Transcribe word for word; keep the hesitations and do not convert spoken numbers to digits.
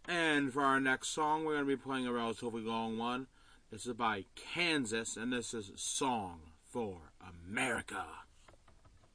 And for our next song, we're going to be playing a relatively long one. This is by Kansas, and this is Song for America.